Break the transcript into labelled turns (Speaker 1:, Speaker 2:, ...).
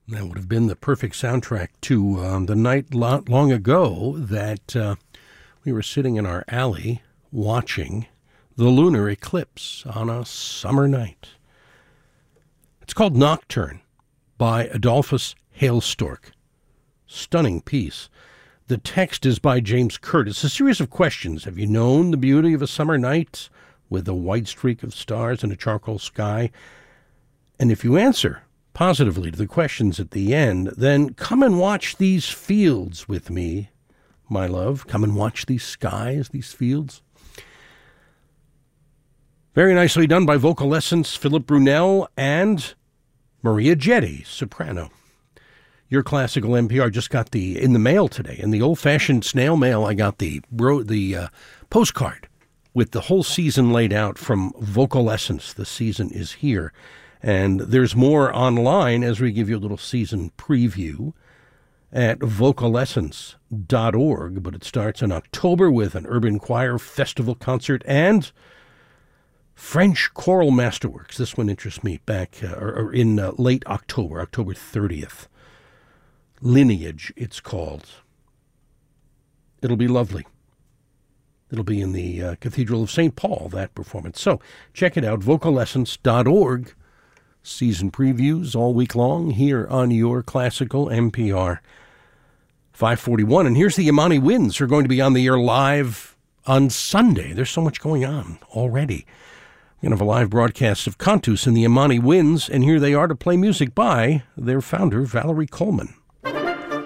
Speaker 1: That would have been the perfect soundtrack to the night long ago that we were sitting in our alley watching the lunar eclipse on a summer night. It's called Nocturne by Adolphus Hailstork. Stunning piece. The text is by James Curtis. A series of questions. Have you known the beauty of a summer night with a white streak of stars and a charcoal sky? And if you answer positively to the questions at the end, then come and watch these fields with me, my love. Come and watch these skies, these fields. Very nicely done by Vocal Essence, Philip Brunel, and Maria Jetty, soprano. Your Classical NPR just got in the mail today. In the old-fashioned snail mail, I got the postcard with the whole season laid out from Vocal Essence. The season is here. And there's more online as we give you a little season preview at vocalessence.org. But it starts in October with an urban choir festival concert and French choral masterworks. This one interests me back in late October, October 30th. Lineage, it's called. It'll be lovely. It'll be in the Cathedral of St. Paul, that performance. So check it out, vocalessence.org. Season previews all week long here on your Classical NPR 541. And here's the Imani Winds who are going to be on the air live on Sunday. There's so much going on already. We're going to have a live broadcast of Cantus and the Imani Winds, and here they are to play music by their founder, Valerie Coleman.